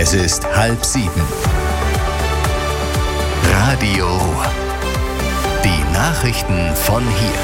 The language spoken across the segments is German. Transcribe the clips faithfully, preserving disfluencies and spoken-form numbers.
Es ist halb sieben. Radio Ruhr. Die Nachrichten von hier.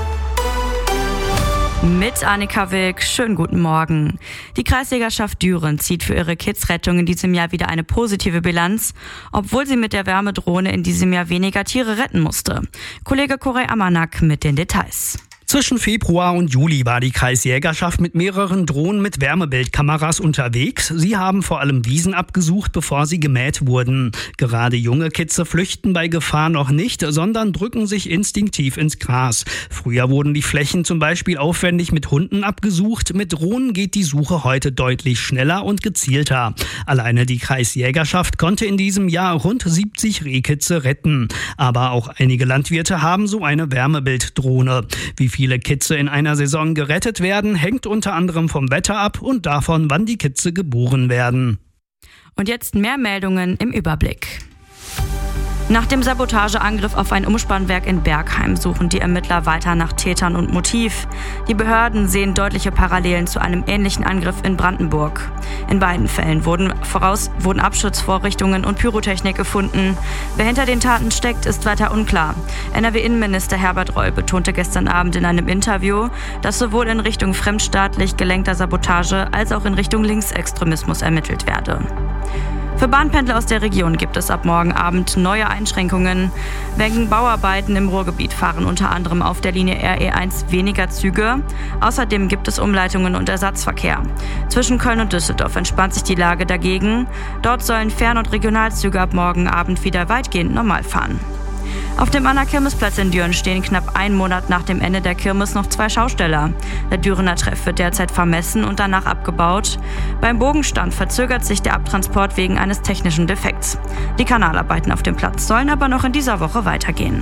Mit Annika Wilk, schönen guten Morgen. Die Kreisjägerschaft Düren zieht für ihre Kidsrettung in diesem Jahr wieder eine positive Bilanz, obwohl sie mit der Wärmedrohne in diesem Jahr weniger Tiere retten musste. Kollege Koray Amanak mit den Details. Zwischen Februar und Juli war die Kreisjägerschaft mit mehreren Drohnen mit Wärmebildkameras unterwegs. Sie haben vor allem Wiesen abgesucht, bevor sie gemäht wurden. Gerade junge Kitze flüchten bei Gefahr noch nicht, sondern drücken sich instinktiv ins Gras. Früher wurden die Flächen zum Beispiel aufwendig mit Hunden abgesucht. Mit Drohnen geht die Suche heute deutlich schneller und gezielter. Alleine die Kreisjägerschaft konnte in diesem Jahr rund siebzig Rehkitze retten. Aber auch einige Landwirte haben so eine Wärmebilddrohne. Wie viel Viele Kitze in einer Saison gerettet werden, hängt unter anderem vom Wetter ab und davon, wann die Kitze geboren werden. Und jetzt mehr Meldungen im Überblick. Nach dem Sabotageangriff auf ein Umspannwerk in Bergheim suchen die Ermittler weiter nach Tätern und Motiv. Die Behörden sehen deutliche Parallelen zu einem ähnlichen Angriff in Brandenburg. In beiden Fällen wurden, voraus, wurden Abschutzvorrichtungen und Pyrotechnik gefunden. Wer hinter den Taten steckt, ist weiter unklar. N R W-Innenminister Herbert Reul betonte gestern Abend in einem Interview, dass sowohl in Richtung fremdstaatlich gelenkter Sabotage als auch in Richtung Linksextremismus ermittelt werde. Für Bahnpendler aus der Region gibt es ab morgen Abend neue Einschränkungen. Wegen Bauarbeiten im Ruhrgebiet fahren unter anderem auf der Linie R E eins weniger Züge. Außerdem gibt es Umleitungen und Ersatzverkehr. Zwischen Köln und Düsseldorf entspannt sich die Lage dagegen. Dort sollen Fern- und Regionalzüge ab morgen Abend wieder weitgehend normal fahren. Auf dem Anna-Kirmesplatz in Düren stehen knapp einen Monat nach dem Ende der Kirmes noch zwei Schausteller. Der Dürener Treff wird derzeit vermessen und danach abgebaut. Beim Bogenstand verzögert sich der Abtransport wegen eines technischen Defekts. Die Kanalarbeiten auf dem Platz sollen aber noch in dieser Woche weitergehen.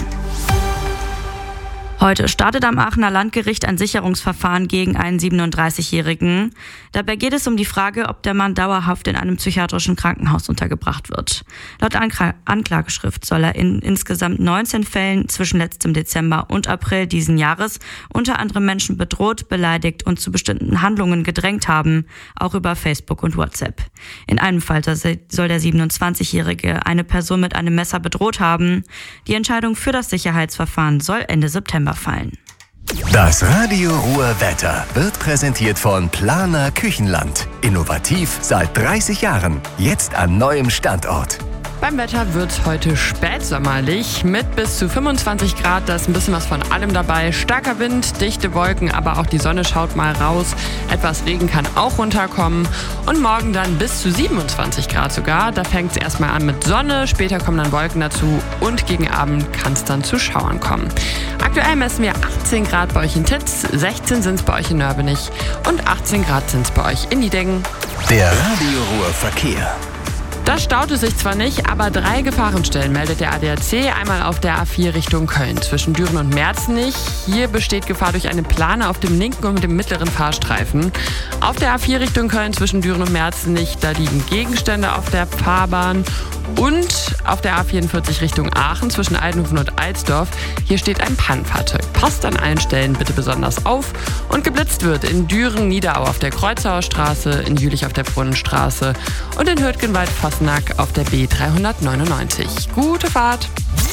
Heute startet am Aachener Landgericht ein Sicherungsverfahren gegen einen siebenunddreißigjährigen. Dabei geht es um die Frage, ob der Mann dauerhaft in einem psychiatrischen Krankenhaus untergebracht wird. Laut Ankla- Anklageschrift soll er in insgesamt neunzehn Fällen zwischen letztem Dezember und April diesen Jahres unter anderem Menschen bedroht, beleidigt und zu bestimmten Handlungen gedrängt haben, auch über Facebook und WhatsApp. In einem Fall soll der siebenundzwanzigjährige eine Person mit einem Messer bedroht haben. Die Entscheidung für das Sicherheitsverfahren soll Ende September fallen. Das Radio Ruhr Wetter wird präsentiert von Planer Küchenland. Innovativ seit dreißig Jahren. Jetzt an neuem Standort. Beim Wetter wird es heute spätsommerlich mit bis zu fünfundzwanzig Grad. Da ist ein bisschen was von allem dabei. Starker Wind, dichte Wolken, aber auch die Sonne schaut mal raus. Etwas Regen kann auch runterkommen. Und morgen dann bis zu siebenundzwanzig Grad sogar. Da fängt es erstmal an mit Sonne, später kommen dann Wolken dazu und gegen Abend kann es dann zu Schauern kommen. Aktuell messen wir achtzehn Grad bei euch in Titz, sechzehn sind es bei euch in Nörbenich und achtzehn Grad sind es bei euch in Niedegen. Der Radio Ruhr Verkehr. Da staut es sich zwar nicht, aber drei Gefahrenstellen meldet der A D A C. Einmal auf der A vier Richtung Köln zwischen Düren und Merzenich. Hier besteht Gefahr durch eine Plane auf dem linken und dem mittleren Fahrstreifen. Auf der A vier Richtung Köln zwischen Düren und Merzenich, da liegen Gegenstände auf der Fahrbahn. Und auf der A vierundvierzig Richtung Aachen zwischen Eidenhofen und Alsdorf, hier steht ein Pannenfahrzeug. Passt an allen Stellen bitte besonders auf. Und geblitzt wird in Düren, Niederau auf der Kreuzauer Straße, in Jülich auf der Brunnenstraße und in Hürtgenwald-Fasnack auf der B dreihundertneunundneunzig. Gute Fahrt!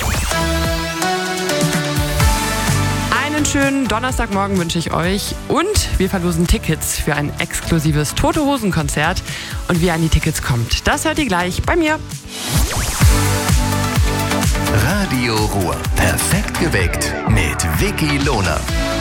Einen schönen Donnerstagmorgen wünsche ich euch und wir verlosen Tickets für ein exklusives Tote-Hosen-Konzert. Und wie ihr an die Tickets kommt, das hört ihr gleich bei mir. Radio Ruhr. Perfekt geweckt mit Vicky Lohner.